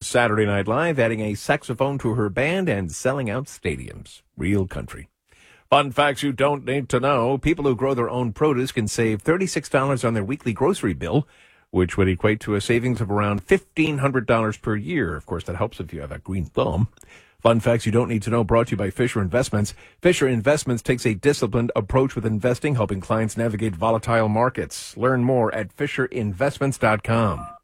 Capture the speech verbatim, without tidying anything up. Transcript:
Saturday Night Live, adding a saxophone to her band and selling out stadiums. Real country. Fun facts you don't need to know. People who grow their own produce can save thirty-six dollars on their weekly grocery bill, which would equate to a savings of around fifteen hundred dollars per year. Of course, that helps if you have a green thumb. Fun facts you don't need to know, brought to you by Fisher Investments. Fisher Investments takes a disciplined approach with investing, helping clients navigate volatile markets. Learn more at fisher investments dot com.